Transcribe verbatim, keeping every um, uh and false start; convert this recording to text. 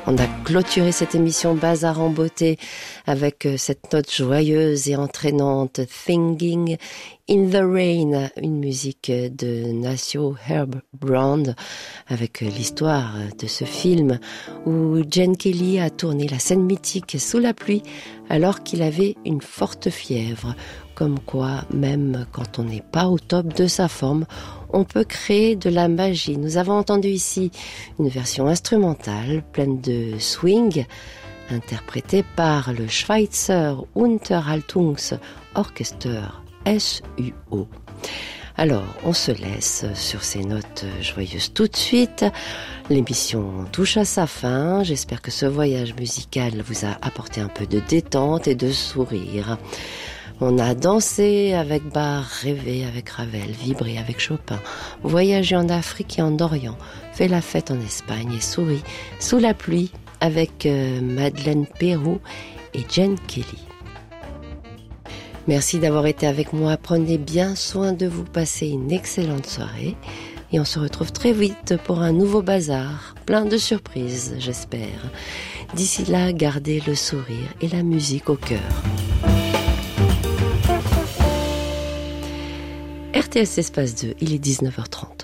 On a clôturé cette émission Bazar en beauté avec cette note joyeuse et entraînante, Singing in the Rain, une musique de Nacio Herb Brown, avec l'histoire de ce film où Gene Kelly a tourné la scène mythique Sous la pluie alors qu'il avait une forte fièvre. Comme quoi, même quand on n'est pas au top de sa forme, on peut créer de la magie. Nous avons entendu ici une version instrumentale pleine de swing, interprétée par le Schweizer Unterhaltungsorchester, S U O. Alors, on se laisse sur ces notes joyeuses tout de suite. L'émission touche à sa fin. J'espère que ce voyage musical vous a apporté un peu de détente et de sourire. On a dansé avec Bach, rêvé avec Ravel, vibré avec Chopin, voyagé en Afrique et en Orient, fait la fête en Espagne et souri sous la pluie avec euh, Madeleine Peyroux et Gene Kelly. Merci d'avoir été avec moi. Prenez bien soin de vous, passez une excellente soirée et on se retrouve très vite pour un nouveau bazar, plein de surprises, j'espère. D'ici là, gardez le sourire et la musique au cœur. R T S Espace deux, il est dix-neuf heures trente.